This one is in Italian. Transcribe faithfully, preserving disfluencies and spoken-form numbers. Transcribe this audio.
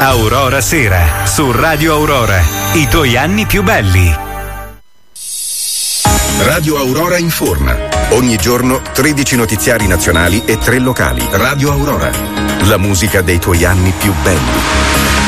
Aurora Sera, su Radio Aurora. I tuoi anni più belli. Radio Aurora informa. Ogni giorno tredici notiziari nazionali e tre locali. Radio Aurora. La musica dei tuoi anni più belli.